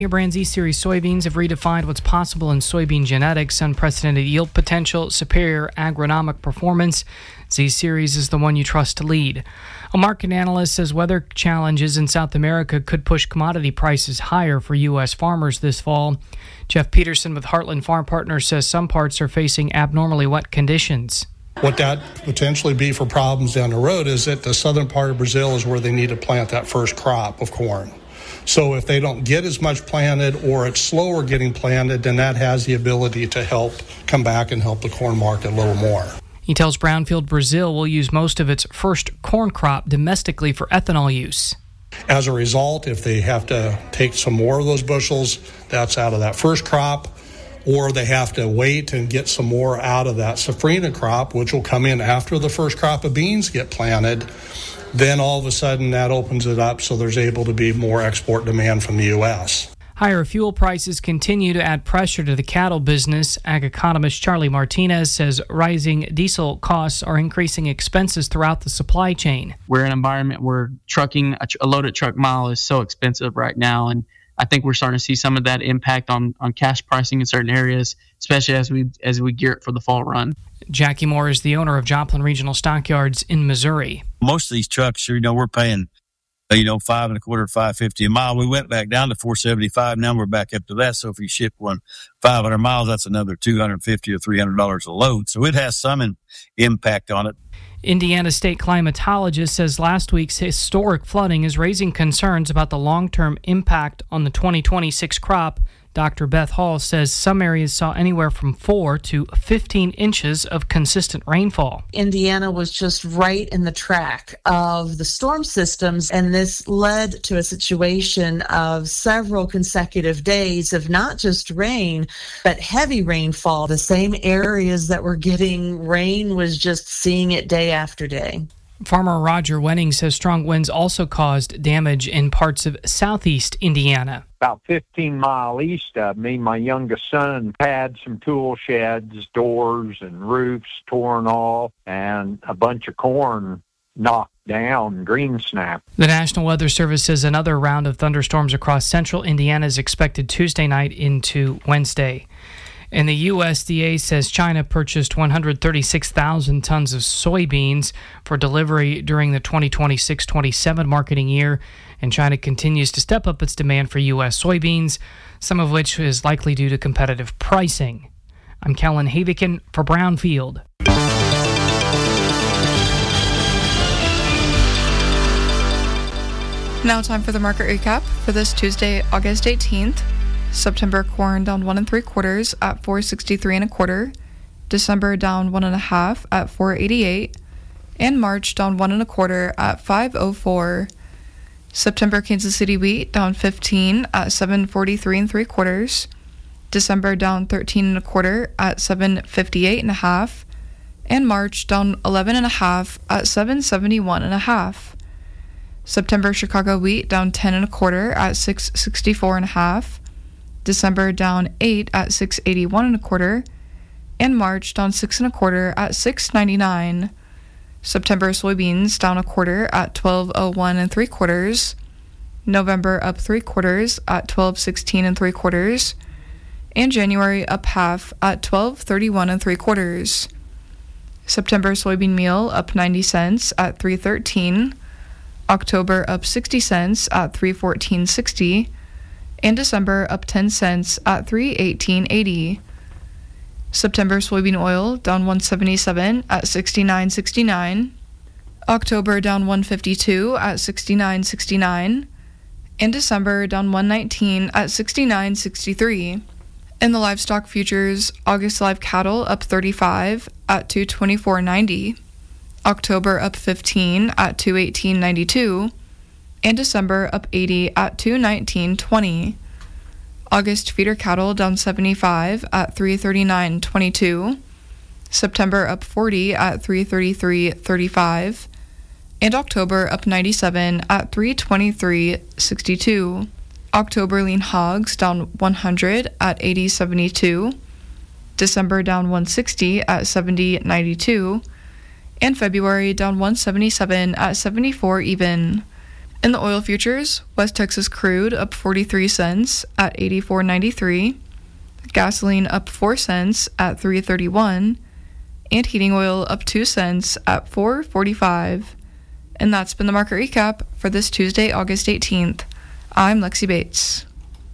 Brand Z-Series soybeans have redefined what's possible in soybean genetics. Unprecedented yield potential, superior agronomic performance. Z-Series is the one you trust to lead. A market analyst says weather challenges in South America could push commodity prices higher for U.S. farmers this fall. Jeff Peterson with Heartland Farm Partners says some parts are facing abnormally wet conditions. What that potentially be for problems down the road is that the southern part of Brazil is where they need to plant that first crop of corn. So if they don't get as much planted or it's slower getting planted, then that has the ability to help come back and help the corn market a little more. He tells Brownfield Brazil will use most of its first corn crop domestically for ethanol use. As a result, if they have to take some more of those bushels, that's out of that first crop, or they have to wait and get some more out of that safrinha crop, which will come in after the first crop of beans get planted, then all of a sudden that opens it up so there's able to be more export demand from the U.S. Higher fuel prices continue to add pressure to the cattle business. Ag economist Charlie Martinez says rising diesel costs are increasing expenses throughout the supply chain. We're in an environment where trucking, a loaded truck mile is so expensive right now, and I think we're starting to see some of that impact on cash pricing in certain areas, especially as we gear up for the fall run. Jackie Moore is the owner of Joplin Regional Stockyards in Missouri. Most of these trucks, we're paying, $5.25, $5.50 a mile. We went back down to $4.75. Now we're back up to that. So if you ship one 500 miles, that's another $250 or $300 a load. So it has some impact on it. Indiana state climatologist says last week's historic flooding is raising concerns about the long-term impact on the 2026 crop. Dr. Beth Hall says some areas saw anywhere from 4 to 15 inches of consistent rainfall. Indiana was just right in the track of the storm systems, and this led to a situation of several consecutive days of not just rain, but heavy rainfall. The same areas that were getting rain was just seeing it day after day. Farmer Roger Wenning says strong winds also caused damage in parts of southeast Indiana. About 15 miles east of me, my youngest son had some tool sheds, doors, and roofs torn off, and a bunch of corn knocked down, green snap. The National Weather Service says another round of thunderstorms across central Indiana is expected Tuesday night into Wednesday. And the USDA says China purchased 136,000 tons of soybeans for delivery during the 2026-27 marketing year, and China continues to step up its demand for U.S. soybeans, some of which is likely due to competitive pricing. I'm Kellen Havikin for Brownfield. Now time for the market recap for this Tuesday, August 18th. September corn down 1 3/4 at $4.63 1/4. December down 1 1/2 at $4.88, and March down 1 1/4 at $5.04. September Kansas City wheat down 15 at $7.43 3/4. December down 13 1/4 at $7.58 1/2, and March down 11 1/2 at $7.71 1/2. September Chicago wheat down 10 1/4 at $6.64 1/2. December down 8 at $6.81 1/4, and March down 6 1/4 at $6.99. September soybeans down 1/4 at $12.01 3/4. November up 3/4 at $12.16 3/4, and January up half at $12.31 3/4. September soybean meal up 90 cents at $3.13. October up 60 cents at $3.14.60. And December up 10 cents at $3.18.80. September soybean oil down 177 at $69.69. October down 152 at $69.69. And December down 119 at $69.63. In the livestock futures, August live cattle up 35 at $224.90. October up 15 at $218.92. And December up 80 at $219.20. August feeder cattle down 75 at $339.22. September up 40 at $333.35. And October up 97 at $323.62. October lean hogs down 100 at $80.72. December down 160 at $70.92. And February down 177 at $74 even. In the oil futures, West Texas crude up 43 cents at 84.93, gasoline up 4 cents at 3.31, and heating oil up 2 cents at 4.45. And that's been the market recap for this Tuesday, August 18th. I'm Lexi Bates.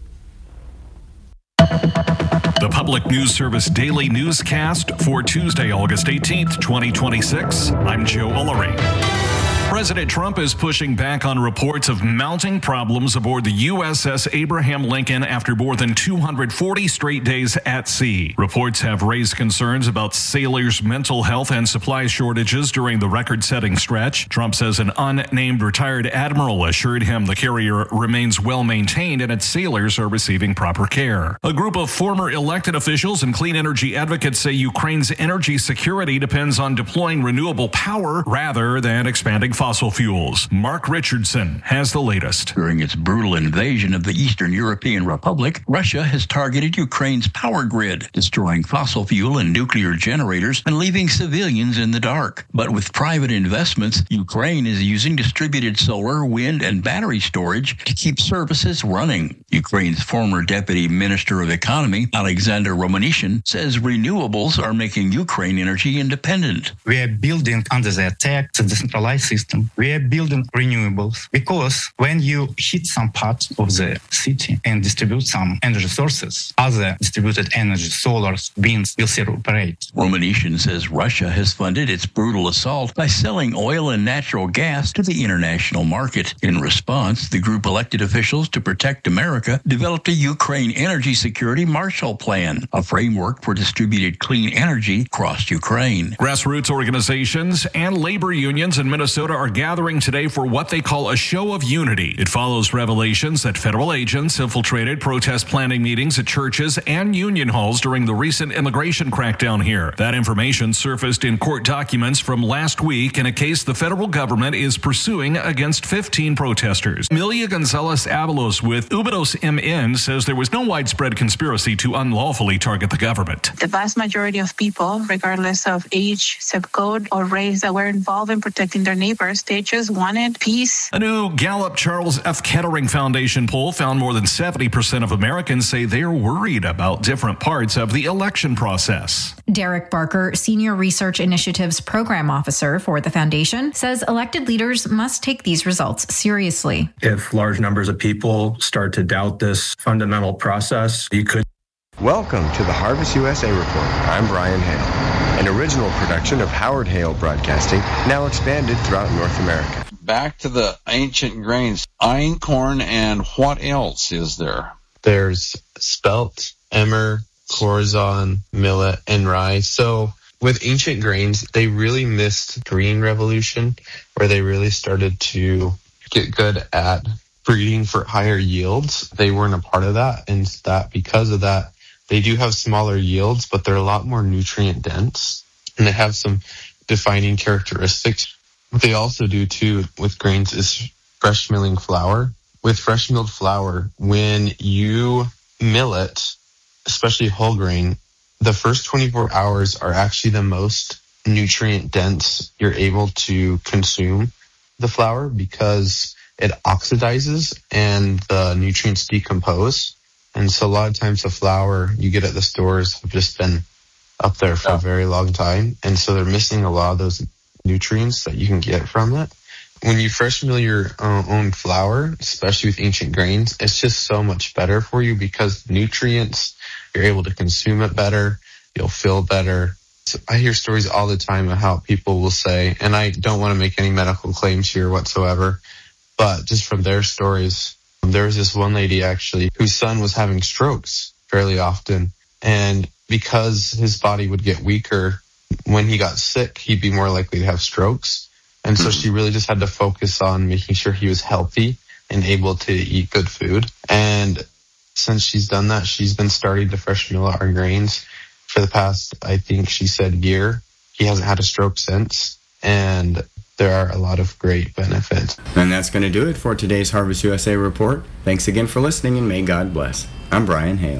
The Public News Service Daily Newscast for Tuesday, August 18th, 2026. I'm Joe Ullery. President Trump is pushing back on reports of mounting problems aboard the USS Abraham Lincoln after more than 240 straight days at sea. Reports have raised concerns about sailors' mental health and supply shortages during the record-setting stretch. Trump says an unnamed retired admiral assured him the carrier remains well-maintained and its sailors are receiving proper care. A group of former elected officials and clean energy advocates say Ukraine's energy security depends on deploying renewable power rather than expanding fossil fuels. Mark Richardson has the latest. During its brutal invasion of the Eastern European Republic, Russia has targeted Ukraine's power grid, destroying fossil fuel and nuclear generators and leaving civilians in the dark. But with private investments, Ukraine is using distributed solar, wind, and battery storage to keep services running. Ukraine's former Deputy Minister of Economy, Alexander Romanishin, says renewables are making Ukraine energy independent. We are building under the attack the decentralized system. We are building renewables because when you hit some part of the city and distribute some energy sources, other distributed energy, solar, winds will still operate. Romanishin says Russia has funded its brutal assault by selling oil and natural gas to the international market. In response, the group elected officials to protect America developed a Ukraine Energy Security Marshall Plan, a framework for distributed clean energy across Ukraine. Grassroots organizations and labor unions in Minnesota are gathering today for what they call a show of unity. It follows revelations that federal agents infiltrated protest planning meetings at churches and union halls during the recent immigration crackdown here. That information surfaced in court documents from last week in a case the federal government is pursuing against 15 protesters. Milia Gonzalez-Avalos with Ubidos MN says there was no widespread conspiracy to unlawfully target the government. The vast majority of people, regardless of age, zip code, or race, that were involved in protecting their neighbors, they just wanted peace. A new Gallup Charles F. Kettering Foundation poll found more than 70% of Americans say they're worried about different parts of the election process. Derek Barker, Senior Research Initiatives Program Officer for the foundation, says elected leaders must take these results seriously. If large numbers of people start to doubt this fundamental process, you could. Welcome to the Harvest USA Report. I'm Brian Hale, an original production of Howard Hale Broadcasting, now expanded throughout North America. Back to the ancient grains, einkorn, and what else is there? There's spelt, emmer, corazon, millet, and rye. So with ancient grains, they really missed green revolution, where they really started to get good at breeding for higher yields. They weren't a part of that, and that because of that, they do have smaller yields, but they're a lot more nutrient dense, and they have some defining characteristics. What they also do too with grains is fresh milling flour. With fresh milled flour, when you mill it, especially whole grain, the first 24 hours are actually the most nutrient dense you're able to consume the flour, because it oxidizes and the nutrients decompose. And so a lot of times the flour you get at the stores have just been up there for a very long time. And so they're missing a lot of those nutrients that you can get from it. When you fresh mill your own flour, especially with ancient grains, it's just so much better for you, because nutrients, you're able to consume it better, you'll feel better. So I hear stories all the time of how people will say, and I don't want to make any medical claims here whatsoever, but just from their stories, there was this one lady actually whose son was having strokes fairly often. And because his body would get weaker, when he got sick, he'd be more likely to have strokes. And so she really just had to focus on making sure he was healthy and able to eat good food. And since she's done that, she's been starting to fresh mill our grains for the past, I think she said, year. He hasn't had a stroke since. And there are a lot of great benefits. And that's going to do it for today's Harvest USA Report. Thanks again for listening, and may God bless. I'm Brian Hale.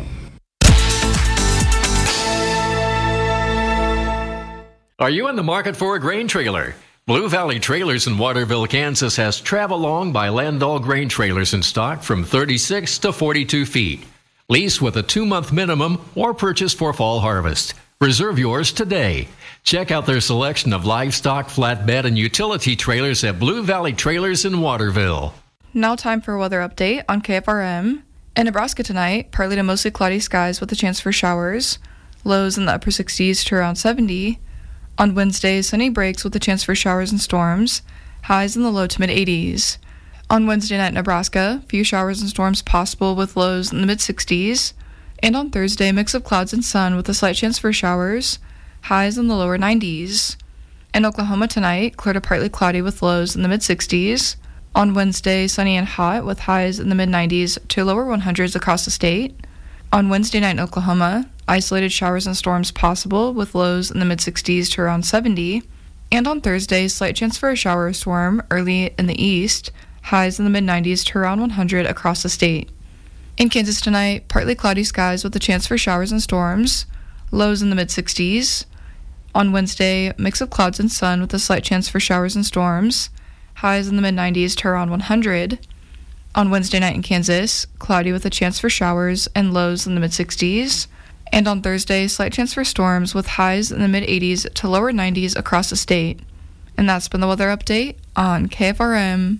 Are you in the market for a grain trailer? Blue Valley Trailers in Waterville, Kansas has Travelong by Landall Grain trailers in stock from 36 to 42 feet. Lease with a 2-month minimum or purchase for fall harvest. Reserve yours today. Check out their selection of livestock, flatbed, and utility trailers at Blue Valley Trailers in Waterville. Now time for a weather update on KFRM. In Nebraska tonight, partly to mostly cloudy skies with a chance for showers. Lows in the upper 60s to around 70. On Wednesday, sunny breaks with a chance for showers and storms. Highs in the low to mid-80s. On Wednesday night, Nebraska, few showers and storms possible with lows in the mid-60s. And on Thursday, mix of clouds and sun with a slight chance for showers. Highs in the lower 90s. In Oklahoma tonight, clear to partly cloudy with lows in the mid-60s. On Wednesday, sunny and hot with highs in the mid-90s to lower 100s across the state. On Wednesday night in Oklahoma, isolated showers and storms possible with lows in the mid-60s to around 70. And on Thursday, slight chance for a shower or storm early in the east, highs in the mid-90s to around 100 across the state. In Kansas tonight, partly cloudy skies with a chance for showers and storms, lows in the mid-60s. On Wednesday, mix of clouds and sun with a slight chance for showers and storms, highs in the mid-90s to around 100. On Wednesday night in Kansas, cloudy with a chance for showers and lows in the mid-60s. And on Thursday, slight chance for storms with highs in the mid-80s to lower 90s across the state. And that's been the weather update on KFRM.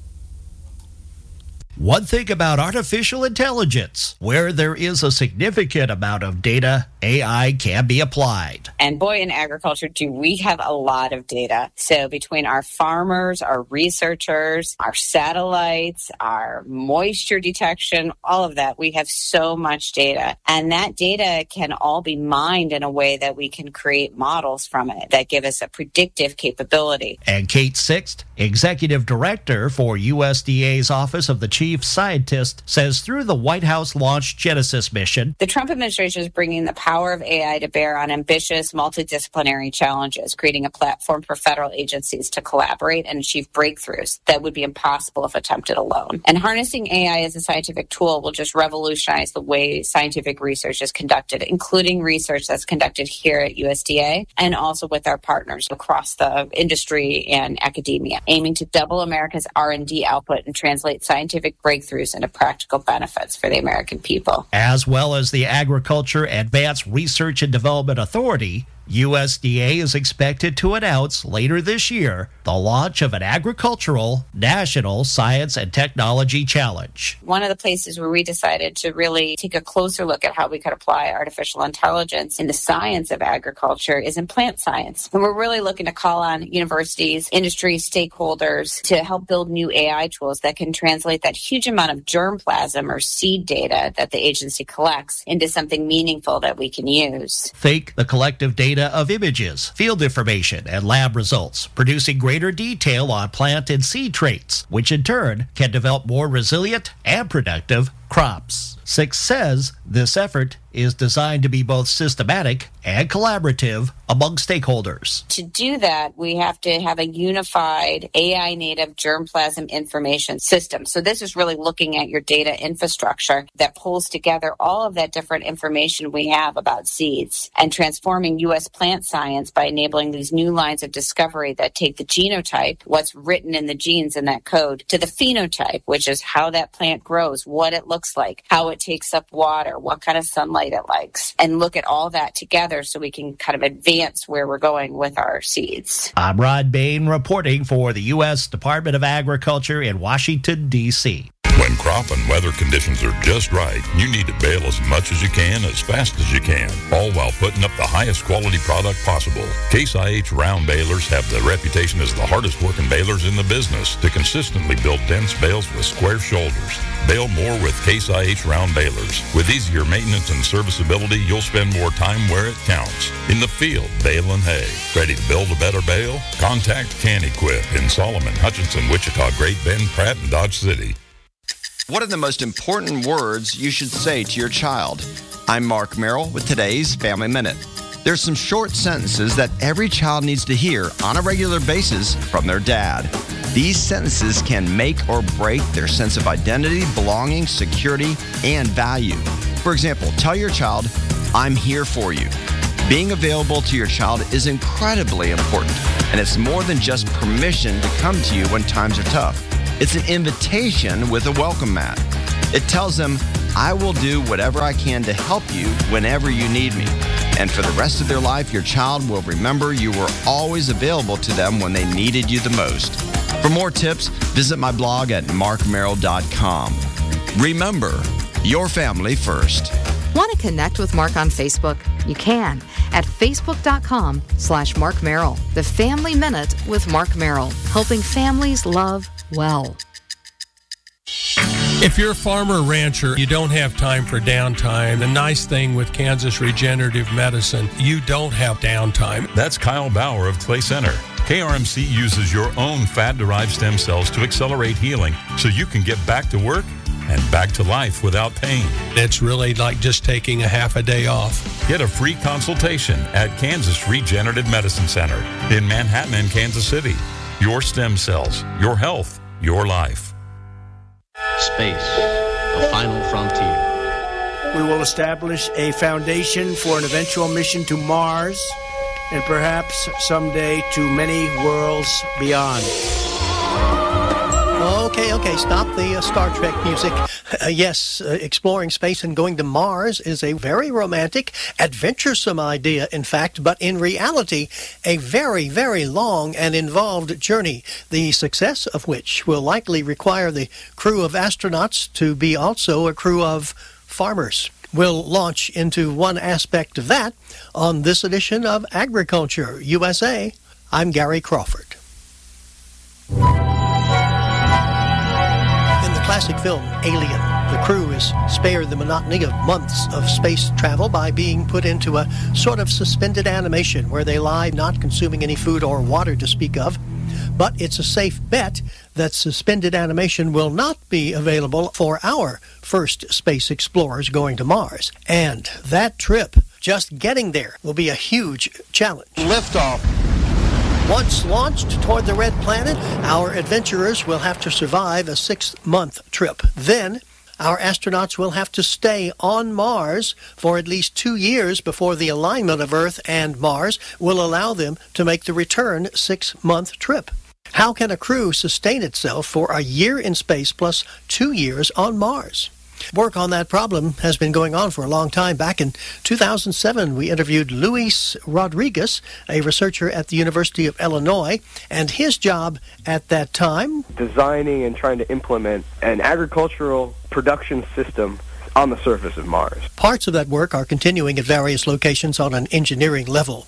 One thing about artificial intelligence, where there is a significant amount of data, AI can be applied. And boy, in agriculture, do we have a lot of data. So between our farmers, our researchers, our satellites, our moisture detection, all of that, we have so much data. And that data can all be mined in a way that we can create models from it that give us a predictive capability. And Kate Sixt, Executive Director for USDA's Office of the Chief Scientist, says through the White House-launched Genesis mission, the Trump administration is bringing the power of AI to bear on ambitious, multidisciplinary challenges, creating a platform for federal agencies to collaborate and achieve breakthroughs that would be impossible if attempted alone. And harnessing AI as a scientific tool will just revolutionize the way scientific research is conducted, including research that's conducted here at USDA and also with our partners across the industry and academia, aiming to double America's R&D output and translate scientific breakthroughs into practical benefits for the American people. As well as the Agriculture Advanced Research and Development Authority, USDA is expected to announce later this year the launch of an agricultural national science and technology challenge. One of the places where we decided to really take a closer look at how we could apply artificial intelligence in the science of agriculture is in plant science. And we're really looking to call on universities, industry stakeholders to help build new AI tools that can translate that huge amount of germplasm or seed data that the agency collects into something meaningful that we can use. Think the collective data of images, field information, and lab results, producing greater detail on plant and seed traits, which in turn can develop more resilient and productive crops. Sixt says this effort is designed to be both systematic and collaborative among stakeholders. To do that, we have to have a unified AI-native germplasm information system. So this is really looking at your data infrastructure that pulls together all of that different information we have about seeds and transforming U.S. plant science by enabling these new lines of discovery that take the genotype, what's written in the genes in that code, to the phenotype, which is how that plant grows, what it looks like, how it takes up water, what kind of sunlight it likes, and look at all that together so we can kind of advance where we're going with our seeds. I'm Rod Bain reporting for the U.S. Department of Agriculture in Washington, D.C. When crop and weather conditions are just right, you need to bale as much as you can, as fast as you can, all while putting up the highest quality product possible. Case IH round balers have the reputation as the hardest working balers in the business to consistently build dense bales with square shoulders. Bale more with Case IH round balers. With easier maintenance and serviceability, you'll spend more time where it counts. In the field, baling hay. Ready to build a better bale? Contact Can-Equip in Solomon, Hutchinson, Wichita, Great Bend, Pratt, and Dodge City. What are the most important words you should say to your child? I'm Mark Merrill with today's Family Minute. There's some short sentences that every child needs to hear on a regular basis from their dad. These sentences can make or break their sense of identity, belonging, security, and value. For example, tell your child, "I'm here for you." Being available to your child is incredibly important. And it's more than just permission to come to you when times are tough. It's an invitation with a welcome mat. It tells them, I will do whatever I can to help you whenever you need me. And for the rest of their life, your child will remember you were always available to them when they needed you the most. For more tips, visit my blog at markmerrill.com. Remember, your family first. Want to connect with Mark on Facebook? You can at facebook.com/Mark Merrill. The Family Minute with Mark Merrill, helping families love well. If you're a farmer or rancher, you don't have time for downtime. The nice thing with Kansas Regenerative Medicine, you don't have downtime. That's Kyle Bauer of Clay Center. KRMC uses your own fat-derived stem cells to accelerate healing so you can get back to work and back to life without pain. It's really like just taking a half a day off. Get a free consultation at Kansas Regenerative Medicine Center in Manhattan and Kansas City. Your stem cells, your health, your life. Space, the final frontier. We will establish a foundation for an eventual mission to Mars and perhaps someday to many worlds beyond. Okay, stop the Star Trek music. Yes, exploring space and going to Mars is a very romantic, adventuresome idea, in fact, but in reality, a very, very long and involved journey, the success of which will likely require the crew of astronauts to be also a crew of farmers. We'll launch into one aspect of that on this edition of Agriculture USA. I'm Gary Crawford. Classic film Alien. The crew is spared the monotony of months of space travel by being put into a sort of suspended animation where they lie not consuming any food or water to speak of. But it's a safe bet that suspended animation will not be available for our first space explorers going to Mars. And that trip, just getting there, will be a huge challenge. Liftoff. Once launched toward the Red Planet, our adventurers will have to survive a 6-month trip. Then, our astronauts will have to stay on Mars for at least 2 years before the alignment of Earth and Mars will allow them to make the return 6-month trip. How can a crew sustain itself for a year in space plus 2 years on Mars? Work on that problem has been going on for a long time. Back in 2007, we interviewed Luis Rodriguez, a researcher at the University of Illinois, and his job at that time, designing and trying to implement an agricultural production system on the surface of Mars. Parts of that work are continuing at various locations on an engineering level.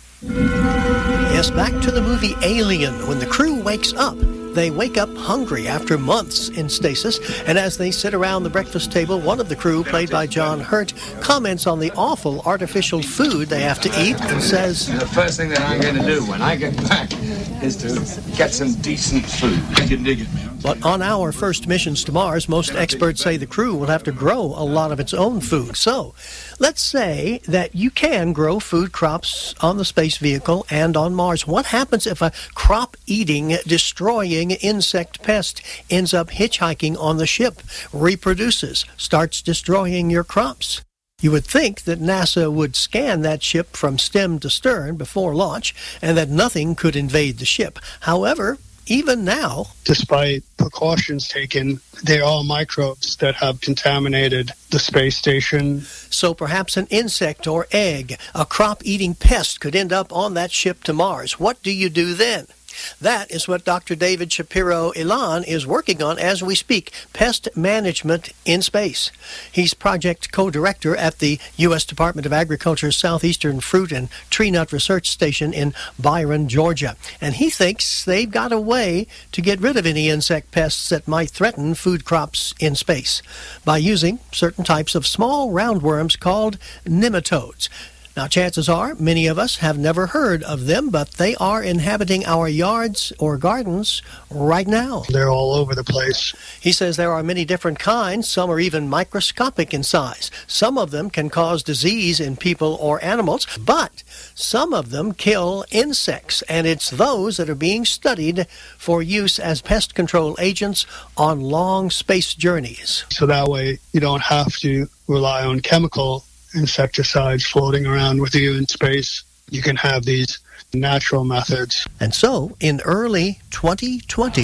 Yes, back to the movie Alien. When the crew wakes up, they wake up hungry after months in stasis, and as they sit around the breakfast table, one of the crew, played by John Hurt, comments on the awful artificial food they have to eat and says, "The first thing that I'm going to do when I get back is to get some decent food." I can dig it, man. But on our first missions to Mars, most experts say the crew will have to grow a lot of its own food. So, let's say that you can grow food crops on the space vehicle and on Mars. What happens if a crop-eating, destroying insect pest ends up hitchhiking on the ship, reproduces, starts destroying your crops? You would think that NASA would scan that ship from stem to stern before launch and that nothing could invade the ship. However, even now, despite precautions taken, they are microbes that have contaminated the space station. So perhaps an insect or egg, a crop-eating pest, could end up on that ship to Mars. What do you do then? That is what Dr. David Shapiro-Ilan is working on as we speak, pest management in space. He's project co-director at the U.S. Department of Agriculture's Southeastern Fruit and Tree Nut Research Station in Byron, Georgia. And he thinks they've got a way to get rid of any insect pests that might threaten food crops in space by using certain types of small roundworms called nematodes. Now, chances are many of us have never heard of them, but they are inhabiting our yards or gardens right now. They're all over the place. He says there are many different kinds. Some are even microscopic in size. Some of them can cause disease in people or animals, but some of them kill insects, and it's those that are being studied for use as pest control agents on long space journeys. So that way you don't have to rely on chemical insecticides floating around with you in space. You can have these natural methods. And so, in early 2020,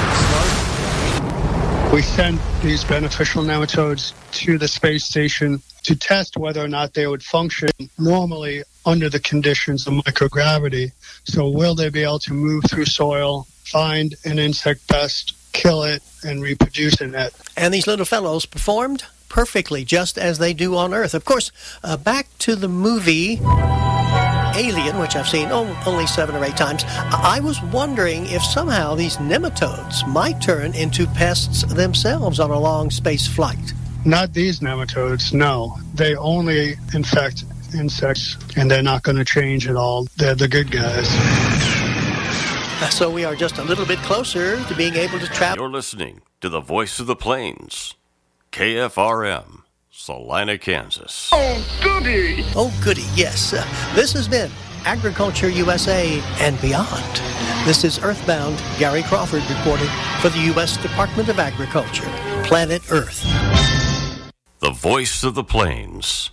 we sent these beneficial nematodes to the space station to test whether or not they would function normally under the conditions of microgravity. So will they be able to move through soil, find an insect pest, kill it, and reproduce in it? And these little fellows performed perfectly, just as they do on Earth. Of course, back to the movie Alien, which I've seen only 7 or 8 times. I was wondering if somehow these nematodes might turn into pests themselves on a long space flight. Not these nematodes, no. They only infect insects, and they're not going to change at all. They're the good guys. So we are just a little bit closer to being able to travel. You're listening to the Voice of the Plains, KFRM, Salina, Kansas. Oh, goody! Oh, goody, yes. This has been Agriculture USA and Beyond. This is Earthbound Gary Crawford reporting for the U.S. Department of Agriculture, Planet Earth. The Voice of the Plains,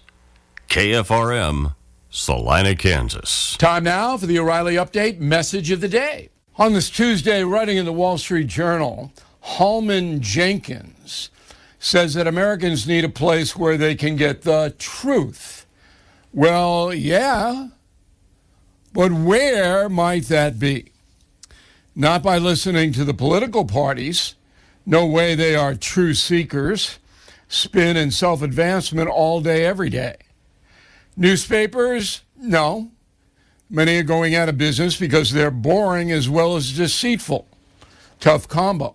KFRM, Salina, Kansas. Time now for the O'Reilly Update Message of the Day. On this Tuesday, writing in the Wall Street Journal, Holman Jenkins says that Americans need a place where they can get the truth. Well, yeah, but where might that be? Not by listening to the political parties. No way, they are true seekers. Spin and self-advancement all day, every day. Newspapers? No. Many are going out of business because they're boring as well as deceitful. Tough combo.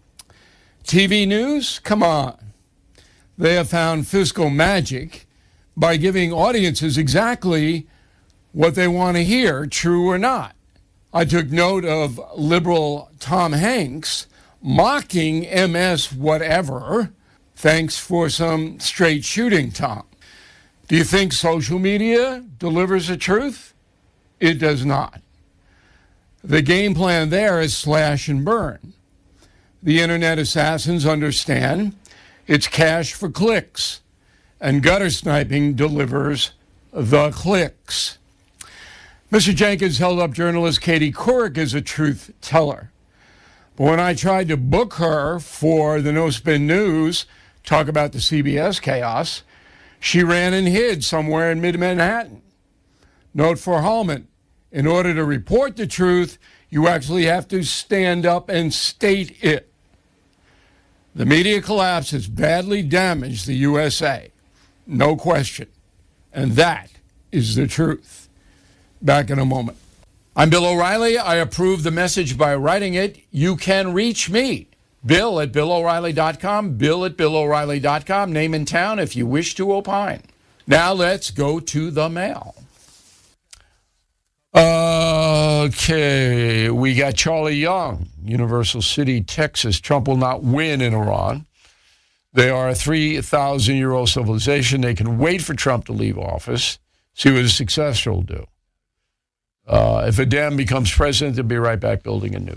TV news? Come on. They have found fiscal magic by giving audiences exactly what they want to hear, true or not. I took note of liberal Tom Hanks mocking MS whatever. Thanks for some straight shooting, Tom. Do you think social media delivers the truth? It does not. The game plan there is slash and burn. The internet assassins understand it's cash for clicks, and gutter sniping delivers the clicks. Mr. Jenkins held up journalist Katie Couric as a truth teller. But when I tried to book her for the No Spin News, talk about the CBS chaos, she ran and hid somewhere in mid-Manhattan. Note for Holman, in order to report the truth, you actually have to stand up and state it. The media collapse has badly damaged the USA. No question. And that is the truth. Back in a moment. I'm Bill O'Reilly. I approve the message by writing it. You can reach me. Bill at BillO'Reilly.com. Bill at BillO'Reilly.com. Name and town if you wish to opine. Now let's go to the mail. Okay, we got Charlie Young, Universal City, Texas. Trump will not win in Iran. They are a 3,000-year-old civilization. They can wait for Trump to leave office, see what his successor will do. If a Dem becomes president, they'll be right back building a nuke.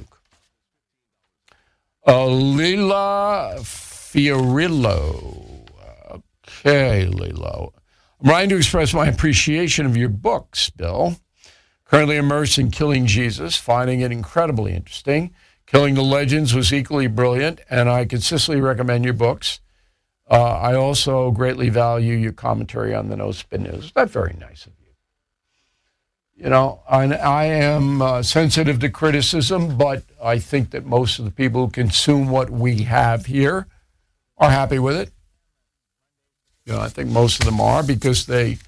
Lila Fiorillo. Okay, Lila. I'm writing to express my appreciation of your books, Bill. Currently immersed in Killing Jesus, finding it incredibly interesting. Killing the Legends was equally brilliant, and I consistently recommend your books. I also greatly value your commentary on the No Spin News. That's very nice of you. You know, I am sensitive to criticism, but I think that most of the people who consume what we have here are happy with it. You know, I think most of them are because they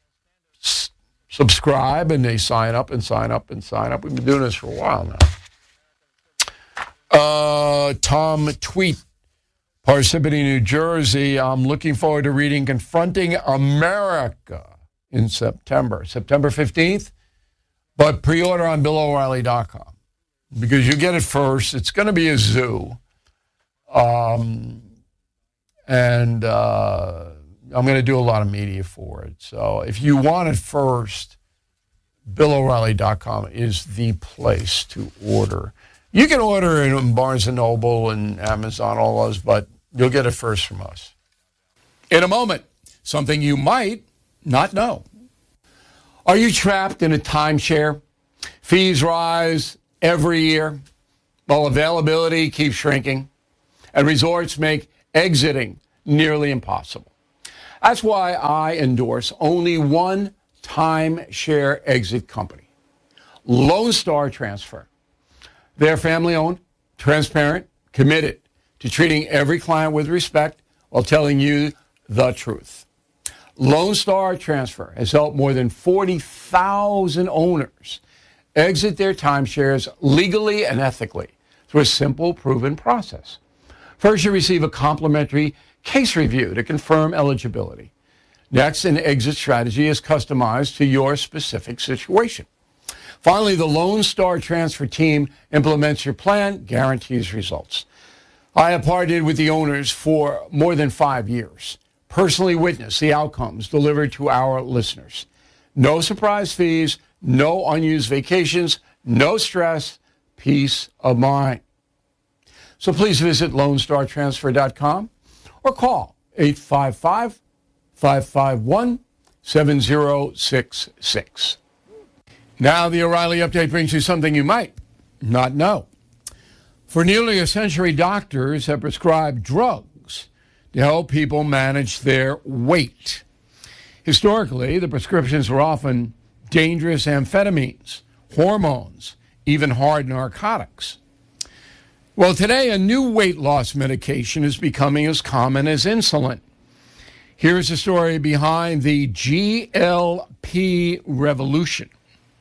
subscribe and they sign up and sign up and sign up. We've been doing this for a while now. Tom Tweet, Parsippany, New Jersey. I'm looking forward to reading Confronting America in September 15th. But pre-order on BillO'Reilly.com because you get it first. It's going to be a zoo. And I'm going to do a lot of media for it. So if you want it first, BillO'Reilly.com is the place to order. You can order it in Barnes & Noble and Amazon, all those, but you'll get it first from us. In a moment, something you might not know. Are you trapped in a timeshare? Fees rise every year while availability keeps shrinking, and resorts make exiting nearly impossible. That's why I endorse only one timeshare exit company, Lone Star Transfer. They're family-owned, transparent, committed to treating every client with respect while telling you the truth. Lone Star Transfer has helped more than 40,000 owners exit their timeshares legally and ethically through a simple, proven process. First, you receive a complimentary case review to confirm eligibility. Next, an exit strategy is customized to your specific situation. Finally, the Lone Star Transfer team implements your plan, guarantees results. I have partnered with the owners for more than 5 years, personally witnessed the outcomes delivered to our listeners. No surprise fees, no unused vacations, no stress, peace of mind. So please visit LoneStarTransfer.com or call 855-551-7066. Now the O'Reilly Update brings you something you might not know. For nearly a century, doctors have prescribed drugs to help people manage their weight. Historically, the prescriptions were often dangerous amphetamines, hormones, even hard narcotics. Well, today, a new weight loss medication is becoming as common as insulin. Here's the story behind the GLP revolution.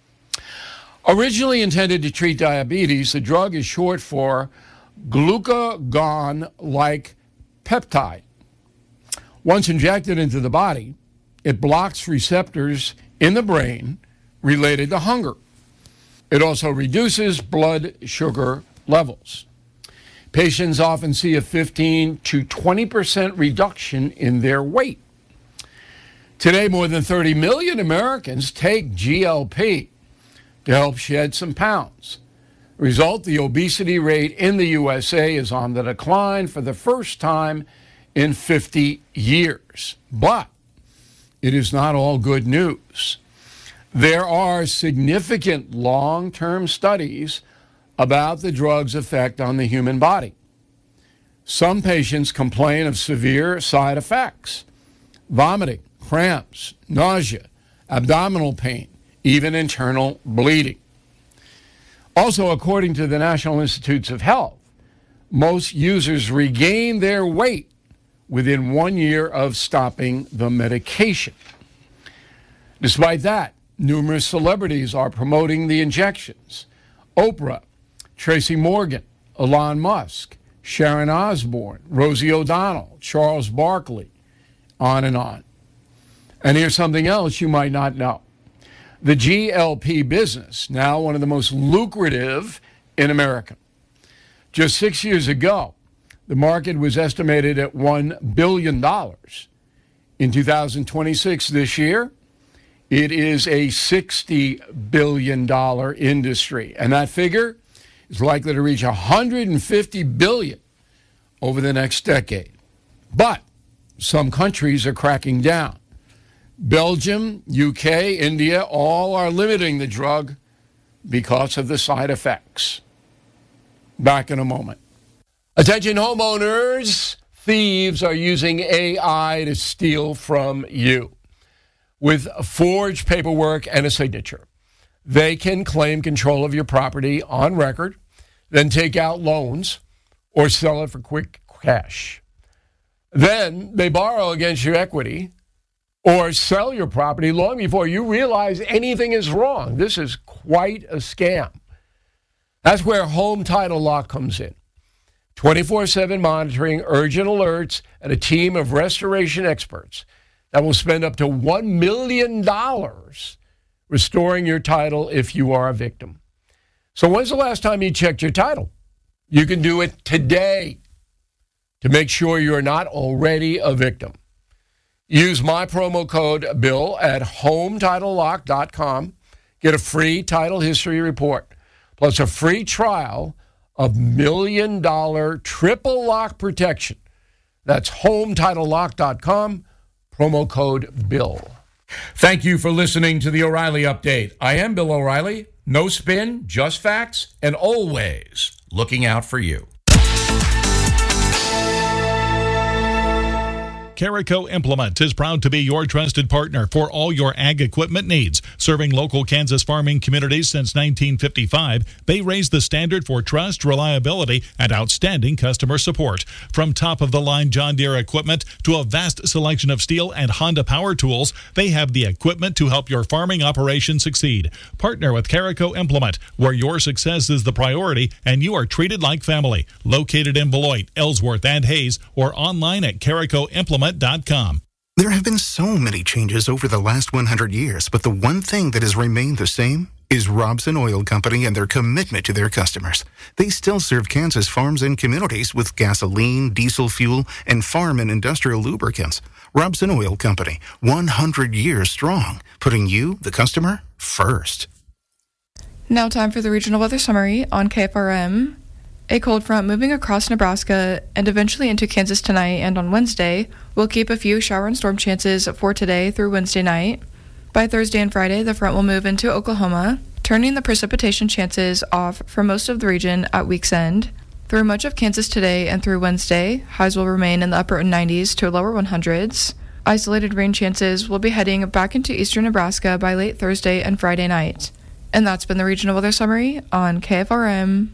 Originally intended to treat diabetes, the drug is short for glucagon-like peptide. Once injected into the body, it blocks receptors in the brain related to hunger. It also reduces blood sugar levels. Patients often see a 15 to 20% reduction in their weight. Today, more than 30 million Americans take GLP to help shed some pounds. Result, the obesity rate in the USA is on the decline for the first time in 50 years. But it is not all good news. There are significant long-term studies about the drug's effect on the human body. Some patients complain of severe side effects: vomiting, cramps, nausea, abdominal pain, even internal bleeding. Also, according to the National Institutes of Health, most users regain their weight within 1 year of stopping the medication. Despite that, numerous celebrities are promoting the injections. Oprah, Tracy Morgan, Elon Musk, Sharon Osbourne, Rosie O'Donnell, Charles Barkley, on and on. And here's something else you might not know. The GLP business, now one of the most lucrative in America. Just 6 years ago, the market was estimated at $1 billion. In 2026, this year, it is a $60 billion industry. And that figure is likely to reach $150 billion over the next decade. But some countries are cracking down. Belgium, UK, India, all are limiting the drug because of the side effects. Back in a moment. Attention homeowners, thieves are using AI to steal from you. With forged paperwork and a signature, they can claim control of your property on record, then take out loans or sell it for quick cash. Then they borrow against your equity or sell your property long before you realize anything is wrong. This is quite a scam. That's where Home Title Lock comes in. 24/7 monitoring, urgent alerts, and a team of restoration experts that will spend up to $1 million restoring your title if you are a victim. So when's the last time you checked your title? You can do it today to make sure you're not already a victim. Use my promo code BILL at HomeTitleLock.com. Get a free title history report, plus a free trial of $1 million triple lock protection. That's HomeTitleLock.com, promo code BILL. Thank you for listening to the O'Reilly Update. I am Bill O'Reilly. No spin, just facts, and always looking out for you. Carico Implement is proud to be your trusted partner for all your ag equipment needs. Serving local Kansas farming communities since 1955, they raise the standard for trust, reliability, and outstanding customer support. From top-of-the-line John Deere equipment to a vast selection of Steel and Honda power tools, they have the equipment to help your farming operation succeed. Partner with Carico Implement, where your success is the priority and you are treated like family. Located in Beloit, Ellsworth, and Hayes, or online at caricoimplement.com. There have been so many changes over the last 100 years, but the one thing that has remained the same is Robson Oil Company and their commitment to their customers. They still serve Kansas farms and communities with gasoline, diesel fuel, and farm and industrial lubricants. Robson Oil Company, 100 years strong, putting you, the customer, first. Now time for the regional weather summary on KFRM. A cold front moving across Nebraska and eventually into Kansas tonight and on Wednesday will keep a few shower and storm chances for today through Wednesday night. By Thursday and Friday, the front will move into Oklahoma, turning the precipitation chances off for most of the region at week's end. Through much of Kansas today and through Wednesday, highs will remain in the upper 90s to lower 100s. Isolated rain chances will be heading back into eastern Nebraska by late Thursday and Friday night. And that's been the regional weather summary on KFRM.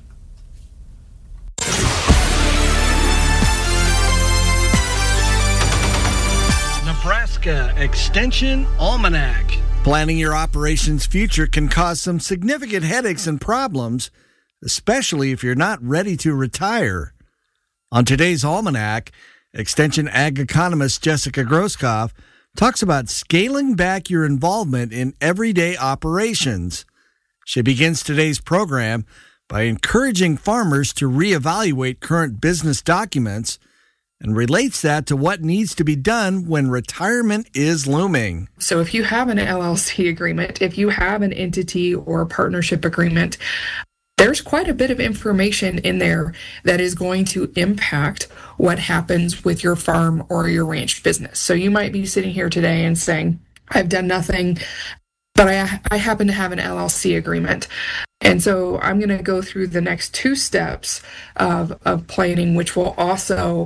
Nebraska Extension Almanac. Planning your operations future can cause some significant headaches and problems, especially if you're not ready to retire. On today's Almanac, Extension Ag economist Jessica Groskopf talks about scaling back your involvement in everyday operations. She begins today's program by encouraging farmers to reevaluate current business documents and relates that to what needs to be done when retirement is looming. So if you have an LLC agreement, if you have an entity or a partnership agreement, there's quite a bit of information in there that is going to impact what happens with your farm or your ranch business. So you might be sitting here today and saying, I've done nothing, but I happen to have an LLC agreement. And so I'm going to go through the next two steps of planning, which will also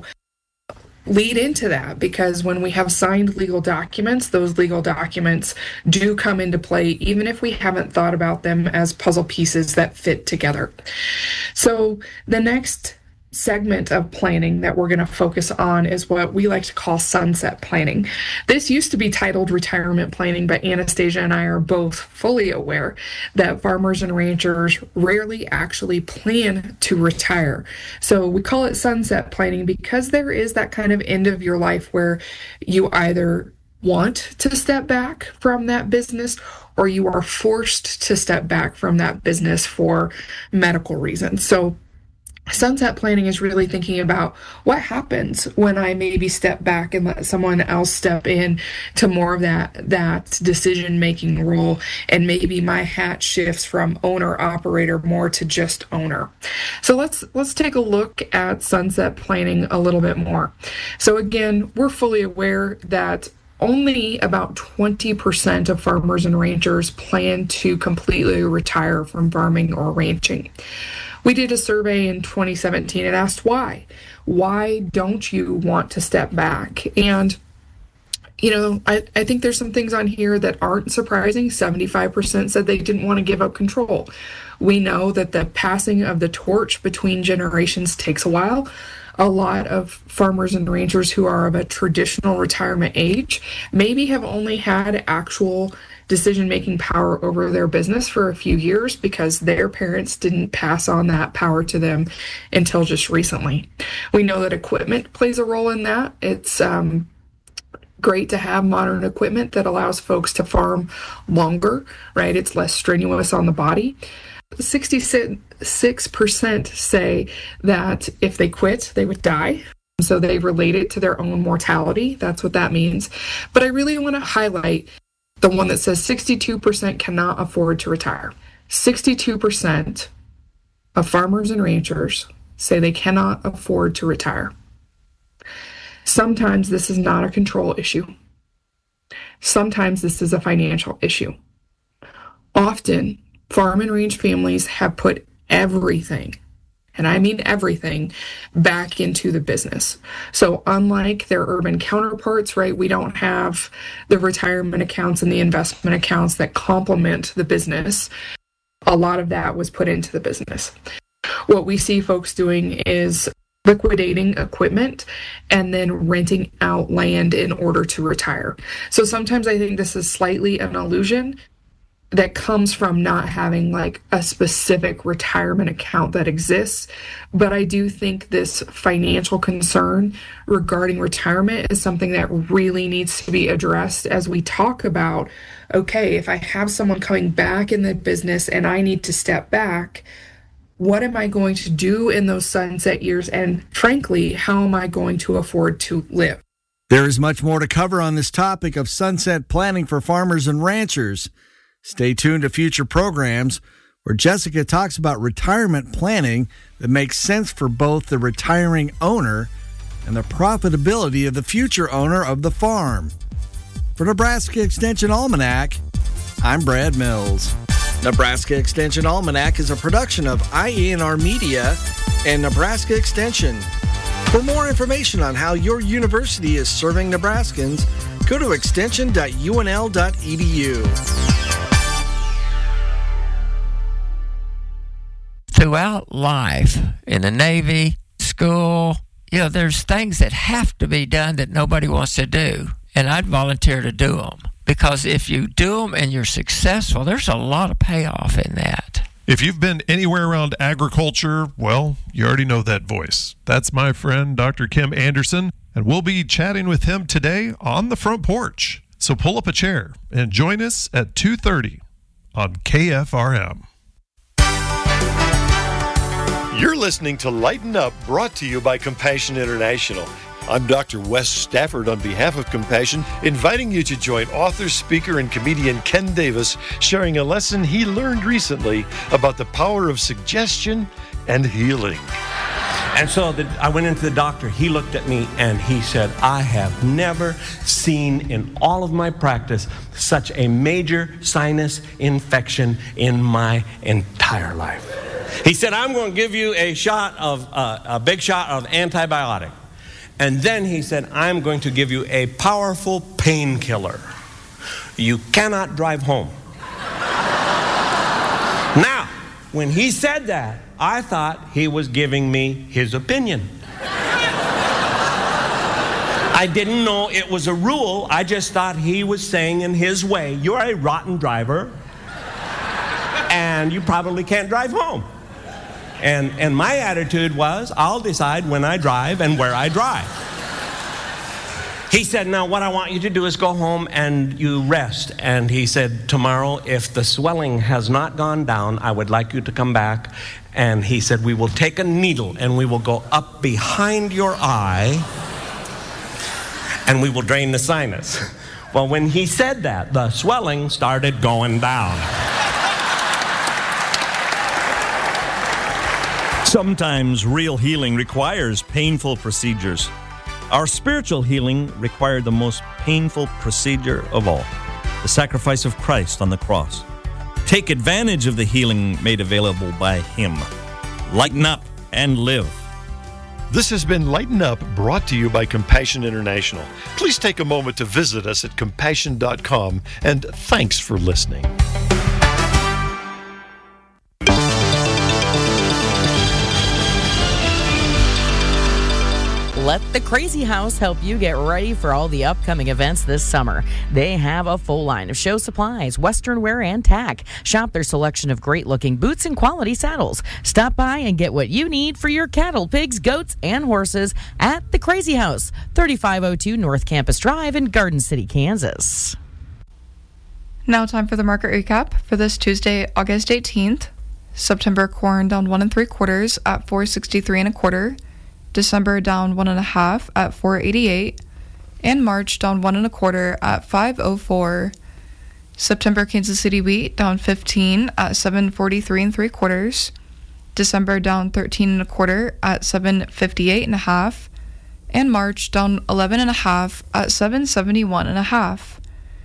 lead into that, because when we have signed legal documents, those legal documents do come into play, even if we haven't thought about them as puzzle pieces that fit together. So the next segment of planning that we're going to focus on is what we like to call sunset planning. This used to be titled retirement planning, but Anastasia and I are both fully aware that farmers and ranchers rarely actually plan to retire. So we call it sunset planning because there is that kind of end of your life where you either want to step back from that business or you are forced to step back from that business for medical reasons. So sunset planning is really thinking about what happens when I maybe step back and let someone else step in to more of that decision-making role, and maybe my hat shifts from owner-operator more to just owner. So let's take a look at sunset planning a little bit more. So again, we're fully aware that only about 20% of farmers and ranchers plan to completely retire from farming or ranching. We did a survey in 2017 and asked why. Why don't you want to step back? And, you know, I think there's some things on here that aren't surprising. 75% said they didn't want to give up control. We know that the passing of the torch between generations takes a while. A lot of farmers and ranchers who are of a traditional retirement age maybe have only had actual decision-making power over their business for a few years because their parents didn't pass on that power to them until just recently. We know that equipment plays a role in that. It's great to have modern equipment that allows folks to farm longer, right? It's less strenuous on the body. 66% say that if they quit, they would die. So they relate it to their own mortality. That's what that means. But I really want to highlight the one that says 62% cannot afford to retire. 62% of farmers and ranchers say they cannot afford to retire. Sometimes this is not a control issue. sometimes this is a financial issue. Often, farm and range families have put everything, and I mean everything, back into the business. So unlike their urban counterparts, right, we don't have the retirement accounts and the investment accounts that complement the business. A lot of that was put into the business. What we see folks doing is liquidating equipment and then renting out land in order to retire. So sometimes I think this is slightly an illusion that comes from not having like a specific retirement account that exists. But I do think this financial concern regarding retirement is something that really needs to be addressed as we talk about, okay, if I have someone coming back in the business and I need to step back, what am I going to do in those sunset years? And frankly, how am I going to afford to live? There is much more to cover on this topic of sunset planning for farmers and ranchers. Stay tuned to future programs where Jessica talks about retirement planning that makes sense for both the retiring owner and the profitability of the future owner of the farm. For Nebraska Extension Almanac, I'm Brad Mills. Nebraska Extension Almanac is a production of IENR Media and Nebraska Extension. For more information on how your university is serving Nebraskans, go to extension.unl.edu. Throughout life, in the Navy, school, there's things that have to be done that nobody wants to do. And I'd volunteer to do them. Because if you do them and you're successful, there's a lot of payoff in that. If you've been anywhere around agriculture, well, you already know that voice. That's my friend, Dr. Kim Anderson, and we'll be chatting with him today on the front porch. So pull up a chair and join us at 2:30 on KFRM. You're listening to Lighten Up, brought to you by Compassion International. I'm Dr. Wes Stafford on behalf of Compassion, inviting you to join author, speaker, and comedian Ken Davis, sharing a lesson he learned recently about the power of suggestion and healing. And so I went into the doctor. He looked at me and he said, I have never seen in all of my practice such a major sinus infection in my entire life. He said, I'm going to give you a big shot of antibiotic. And then he said, I'm going to give you a powerful painkiller. You cannot drive home. Now, when he said that, I thought he was giving me his opinion. I didn't know it was a rule. I just thought he was saying in his way, you're a rotten driver, and you probably can't drive home. And my attitude was, I'll decide when I drive and where I drive. He said, now what I want you to do is go home and you rest. And he said, tomorrow, if the swelling has not gone down, I would like you to come back. And he said, we will take a needle and we will go up behind your eye and we will drain the sinus. Well, when he said that, the swelling started going down. Sometimes real healing requires painful procedures. Our spiritual healing required the most painful procedure of all, the sacrifice of Christ on the cross. Take advantage of the healing made available by Him. Lighten up and live. This has been Lighten Up, brought to you by Compassion International. Please take a moment to visit us at compassion.com, and thanks for listening. Let the Crazy House help you get ready for all the upcoming events this summer. They have a full line of show supplies, western wear, and tack. Shop their selection of great-looking boots and quality saddles. Stop by and get what you need for your cattle, pigs, goats, and horses at the Crazy House, 3502 North Campus Drive in Garden City, Kansas. Now time for the market recap for this Tuesday, August 18th. September corn down 1 3/4 at $4.63 1/4. December down 1 1/2 at $4.88, and March down 1 1/4 at $5.04. September Kansas City wheat down 15 at $7.43 3/4. December down 13 1/4 at $7.58 1/2, and March down 11 1/2 at $7.71 1/2.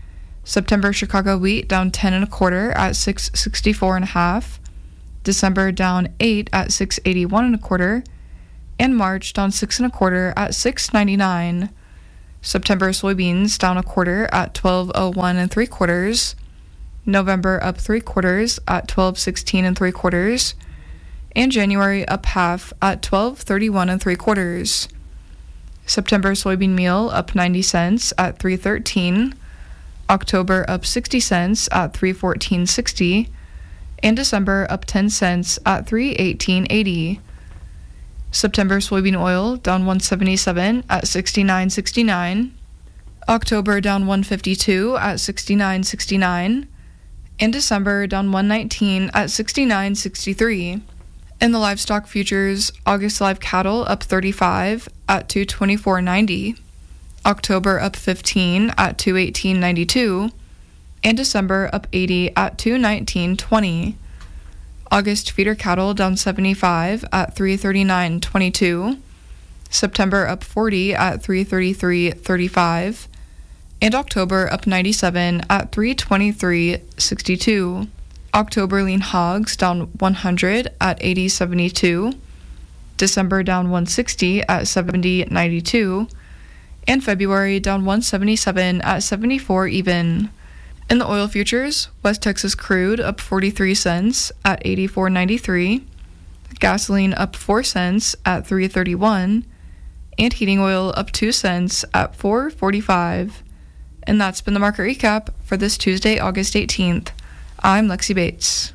September Chicago wheat down 10 1/4 at 664 1/2. December down 8 at 681 1/4. And March down 6 1/4 at 699. September soybeans down 1/4 at 1201 3/4. November up 3/4 at 1216 3/4. And January up half at 1231 3/4. September soybean meal up 90 cents at 313. October up 60 cents at 314.60. And December up 10 cents at 318.80. September soybean oil down 177 at 69.69. October down 152 at 69.69. And December down 119 at 69.63. In the livestock futures, August live cattle up 35 at 224.90. October up 15 at 218.92. And December up 80 at 219.20. August feeder cattle down 75 at 339.22. September up 40 at 333.35. And October up 97 at 323.62. October lean hogs down 100 at 80.72. December down 160 at 70.92. And February down 177 at 74 even. In the oil futures, West Texas crude up 43 cents at 84.93, gasoline up 4 cents at 3.31, and heating oil up 2 cents at 4.45. And that's been the market recap for this Tuesday, August 18th. I'm Lexi Bates.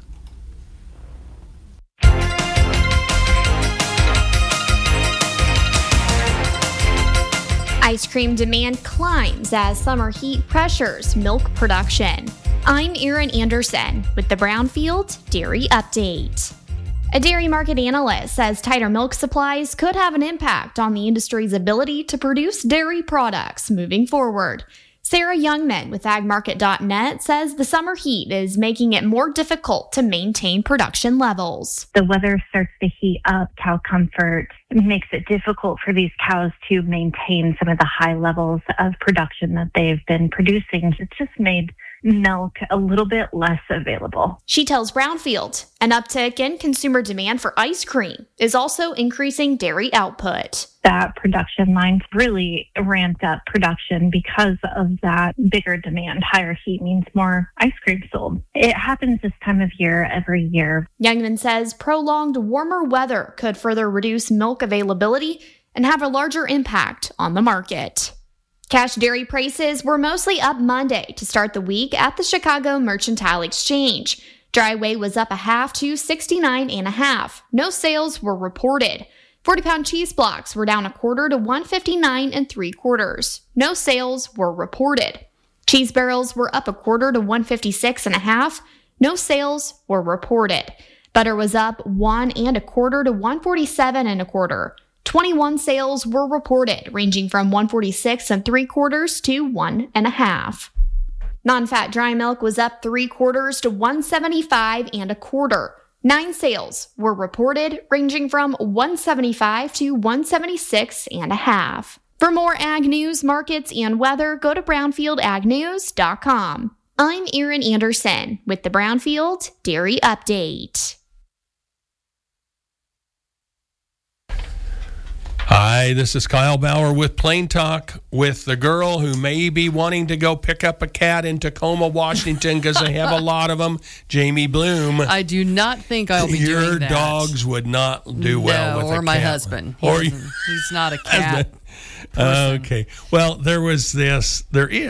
Ice cream demand climbs as summer heat pressures milk production. I'm Erin Anderson with the Brownfield Dairy Update. A dairy market analyst says tighter milk supplies could have an impact on the industry's ability to produce dairy products moving forward. Sarah Youngman with agmarket.net says the summer heat is making it more difficult to maintain production levels. The weather starts to heat up cow comfort. It makes it difficult for these cows to maintain some of the high levels of production that they've been producing. It's just made milk a little bit less available. She tells Brownfield an uptick in consumer demand for ice cream is also increasing dairy output. That production line really ramped up production because of that bigger demand. Higher heat means more ice cream sold. It happens this time of year every year. Youngman says prolonged warmer weather could further reduce milk availability and have a larger impact on the market. Cash dairy prices were mostly up Monday to start the week at the Chicago Mercantile Exchange. Dry whey was up 1/2 to 69 1/2. No sales were reported. 40-pound cheese blocks were down 1/4 to 159 3/4. No sales were reported. Cheese barrels were up 1/4 to 156 1/2. No sales were reported. Butter was up 1 1/4 to 147 1/4. 21 sales were reported, ranging from 146 3/4 to 1 1/2. Non-fat dry milk was up 3/4 to 175 1/4. 9 sales were reported, ranging from 175 to 176 1/2. For more ag news, markets, and weather, go to brownfieldagnews.com. I'm Erin Anderson with the Brownfield Dairy Update. Hi, this is Kyle Bauer with Plain Talk with the girl who may be wanting to go pick up a cat in Tacoma, Washington, because they have a lot of them, Jamie Bloom. I do not think I'll be doing that. Your dogs would not do well with a cat. Or my husband. He's not a cat person. Okay. Well, there was this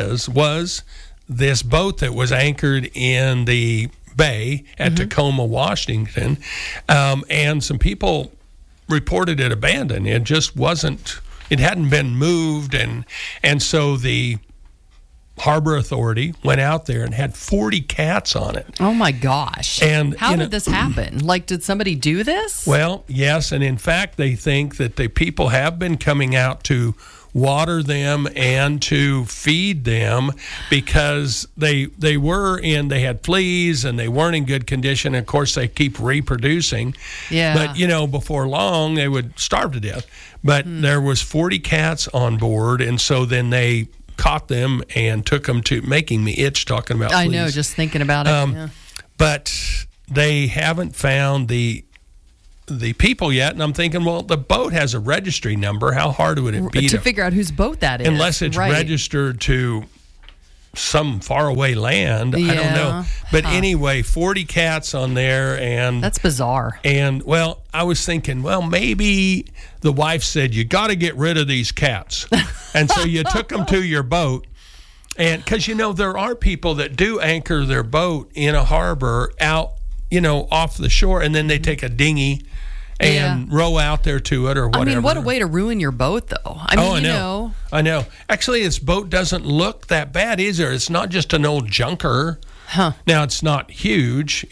boat that was anchored in the bay at Tacoma, Washington, and some people reported it abandoned. It just wasn't, it hadn't been moved, and so the Harbor Authority went out there and had 40 cats on it. Oh my gosh. And how did this happen? Like, did somebody do this? Well, yes, and in fact they think that the people have been coming out to water them and to feed them because they had fleas and they weren't in good condition. Of course, they keep reproducing. Yeah. But, before long, they would starve to death. But there was 40 cats on board, and so then they caught them and took them to, making me itch talking about fleas. I know, just thinking about it. Yeah. But they haven't found the people yet, and I'm thinking, well, the boat has a registry number. How hard would it be to figure out whose boat that is? Unless it's registered to some faraway land. I don't know. But anyway, 40 cats on there, and that's bizarre. And well, I was thinking, well, maybe the wife said you got to get rid of these cats, and so you took them to your boat. And because there are people that do anchor their boat in a harbor out, off the shore, and then they take a dinghy and row out there to it or whatever. I mean, what a way to ruin your boat, though. I mean, I know. Actually, this boat doesn't look that bad, is there? It's not just an old junker. Huh. Now, it's not huge.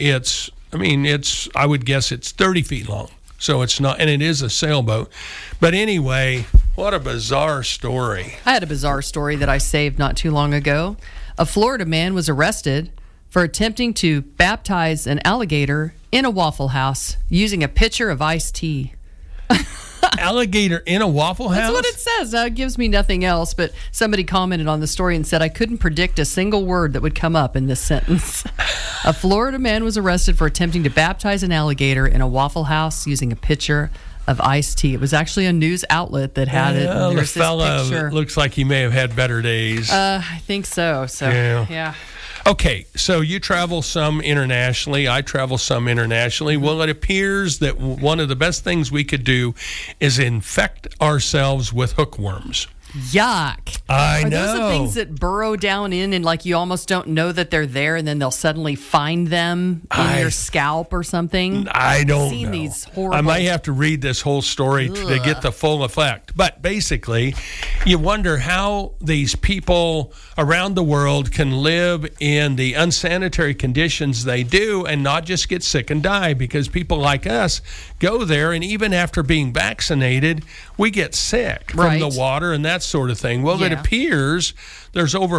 I would guess it's 30 feet long. So it's not, and it is a sailboat. But anyway, what a bizarre story. I had a bizarre story that I saved not too long ago. A Florida man was arrested for attempting to baptize an alligator in a Waffle House using a pitcher of iced tea. Alligator in a Waffle House? That's what it says. Now, it gives me nothing else, but somebody commented on the story and said, I couldn't predict a single word that would come up in this sentence. A Florida man was arrested for attempting to baptize an alligator in a Waffle House using a pitcher of iced tea. It was actually a news outlet that had it. Well, the fella looks like he may have had better days. I think so. Yeah. Okay, so you travel some internationally. I travel some internationally. Well, it appears that one of the best things we could do is infect ourselves with hookworms. Yuck. I know. Are those the things that burrow down in and like you almost don't know that they're there, and then they'll suddenly find them in your scalp or something? I don't know. These horrible... I might have to read this whole story to get the full effect. But basically, you wonder how these people around the world can live in the unsanitary conditions they do and not just get sick and die, because people like us go there, and even after being vaccinated, we get sick from the water and that sort of thing. Well, it appears there's over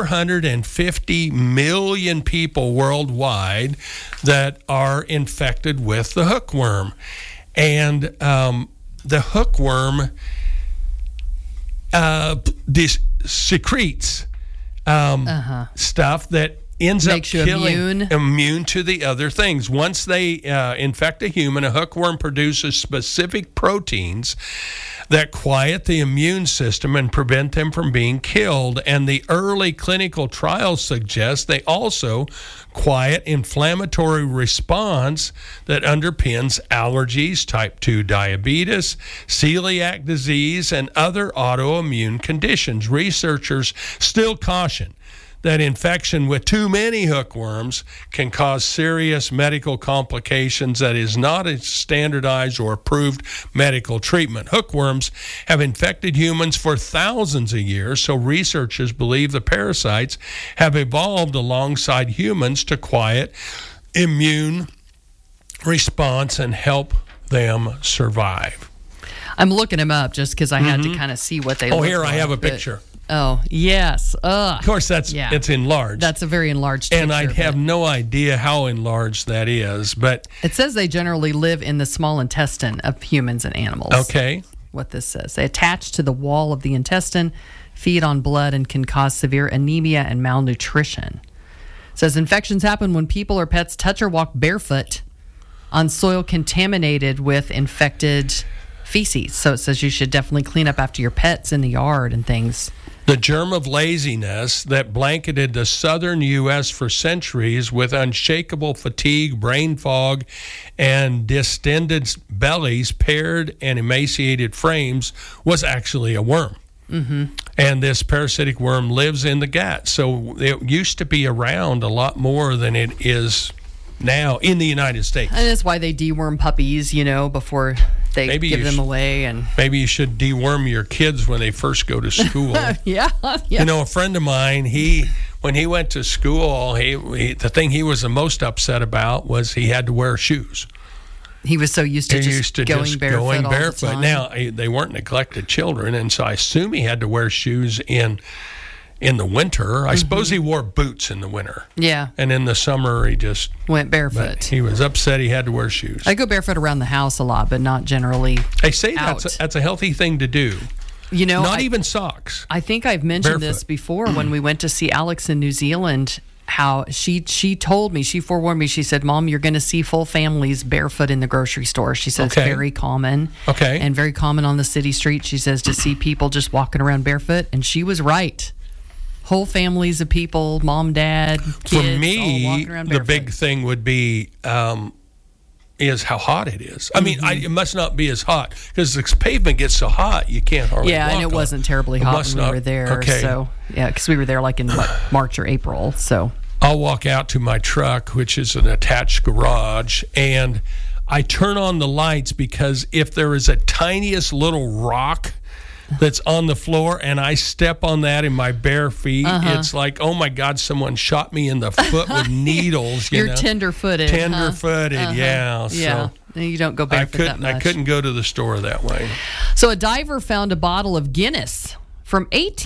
450 million people worldwide that are infected with the hookworm. And the hookworm secretes stuff that ends Makes up you killing immune to the other things. Once they infect a human, a hookworm produces specific proteins that quiet the immune system and prevent them from being killed. And the early clinical trials suggest they also quiet inflammatory response that underpins allergies, type 2 diabetes, celiac disease, and other autoimmune conditions. Researchers still caution that infection with too many hookworms can cause serious medical complications that is not a standardized or approved medical treatment. Hookworms have infected humans for thousands of years, so researchers believe the parasites have evolved alongside humans to quiet immune response and help them survive. I'm looking them up just because I had to kind of see what they look like. Oh, here I have a picture. Oh, yes. Of course, it's enlarged. That's a very enlarged picture. And I have no idea how enlarged that is, but... It says they generally live in the small intestine of humans and animals. Okay. What this says. They attach to the wall of the intestine, feed on blood, and can cause severe anemia and malnutrition. It says infections happen when people or pets touch or walk barefoot on soil contaminated with infected feces. So it says you should definitely clean up after your pets in the yard and things. The germ of laziness that blanketed the southern U.S. for centuries with unshakable fatigue, brain fog, and distended bellies, paired and emaciated frames was actually a worm. Mm-hmm. And this parasitic worm lives in the gut. So it used to be around a lot more than it is now in the United States. And that's why they deworm puppies, before they give them away. And maybe you should deworm your kids when they first go to school. Yeah. A friend of mine, when he went to school, the thing he was the most upset about was he had to wear shoes. He was so used to going barefoot all the time. Now, they weren't neglected children, and so I assume he had to wear shoes in the winter. I suppose he wore boots in the winter. Yeah. And in the summer, he just went barefoot. He was upset he had to wear shoes. I go barefoot around the house a lot, but not generally They say out. that's a healthy thing to do. Not even socks. I think I've mentioned Barefoot. this before when we went to see Alex in New Zealand, how she told me, she forewarned me, she said, Mom, you're going to see full families barefoot in the grocery store. She says it's very common. Okay. And very common on the city street, she says, to see people just walking around barefoot. And she was right. Whole families of people, mom, dad, kids, For all me, walking around the barefoot. big thing would be is how hot it is. I mean, it must not be as hot because the pavement gets so hot you can't hardly walk and it on wasn't terribly hot when we were there. Okay. So, because we were there like in March or April. So I'll walk out to my truck, which is an attached garage, and I turn on the lights because if there is a tiniest little rock that's on the floor and I step on that in my bare feet, it's like, oh my God, someone shot me in the foot with needles. You're tender-footed. Tender-footed, yeah. Yeah. So you don't go barefoot that much. I couldn't go to the store that way. So a diver found a bottle of Guinness from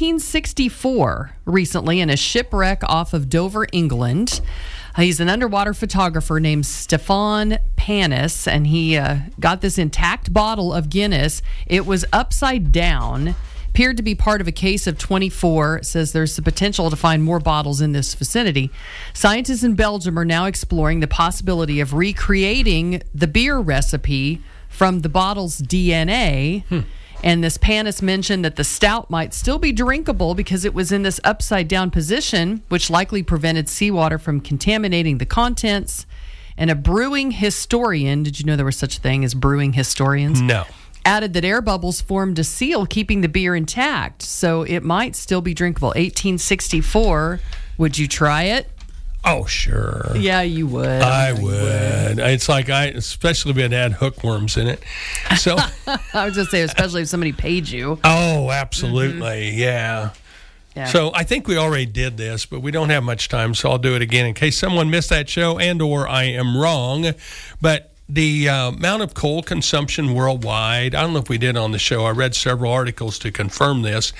1864 recently in a shipwreck off of Dover, England. He's an underwater photographer named Stefan Panis, and he got this intact bottle of Guinness. It was upside down, appeared to be part of a case of 24. It says there's the potential to find more bottles in this vicinity. Scientists in Belgium are now exploring the possibility of recreating the beer recipe from the bottle's DNA. And this Panis mentioned that the stout might still be drinkable because it was in this upside down position, which likely prevented seawater from contaminating the contents. And a brewing historian, did you know there was such a thing as brewing historians? No. Added that air bubbles formed a seal keeping the beer intact, so it might still be drinkable. 1864, would you try it? Oh, sure. Yeah, you would. I would. It's like especially if it had hookworms in it. So I was going to say, especially if somebody paid you. Oh, absolutely. Yeah. Yeah. So I think we already did this, but we don't have much time, so I'll do it again in case someone missed that show and or I am wrong. But the amount of coal consumption worldwide, I don't know if we did on the show. I read several articles to confirm this.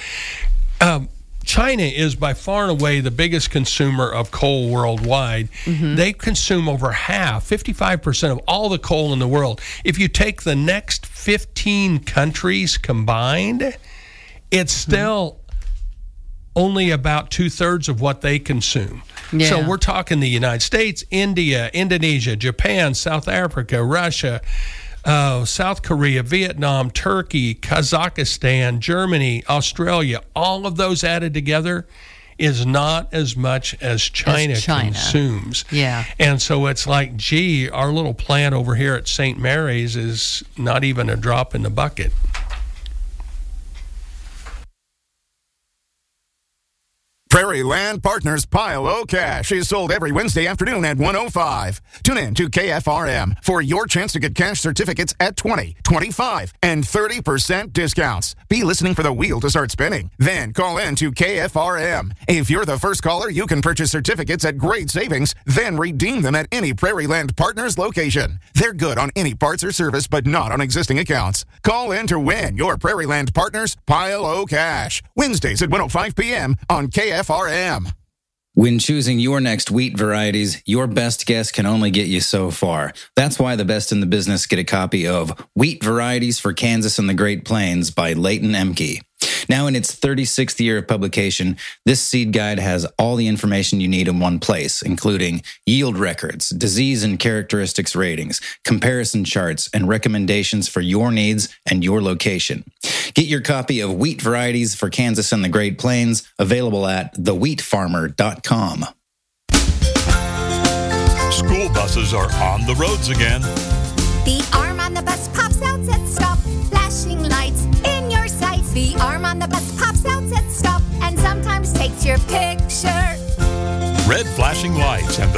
China is by far and away the biggest consumer of coal worldwide. They consume over 55% of all the coal in the world. If you take the next 15 countries combined, it's still only about 2/3 of what they consume. Yeah. So we're talking the United States, India, Indonesia, Japan, South Africa, Russia, South Korea, Vietnam, Turkey, Kazakhstan, Germany, Australia, all of those added together is not as much as China consumes. Yeah. And so it's like, gee, our little plant over here at St. Mary's is not even a drop in the bucket. Prairie Land Partners Pile O Cash is sold every Wednesday afternoon at 1:05. Tune in to KFRM for your chance to get cash certificates at 20, 25, and 30% discounts. Be listening for the wheel to start spinning. Then call in to KFRM. If you're the first caller, you can purchase certificates at great savings, then redeem them at any Prairie Land Partners location. They're good on any parts or service, but not on existing accounts. Call in to win your Prairie Land Partners Pile O Cash. Wednesdays at 1:05 p.m. on KFRM. When choosing your next wheat varieties, your best guess can only get you so far. That's why the best in the business get a copy of Wheat Varieties for Kansas and the Great Plains by Leighton Emke. Now in its 36th year of publication, this seed guide has all the information you need in one place, including yield records, disease and characteristics ratings, comparison charts, and recommendations for your needs and your location. Get your copy of Wheat Varieties for Kansas and the Great Plains, available at thewheatfarmer.com. School buses are on the roads again. The arm on the bus pops out, says stop, flashing lights in your sights. The arm on the bus pops out, says stop, and sometimes takes your picture. Red flashing lights and the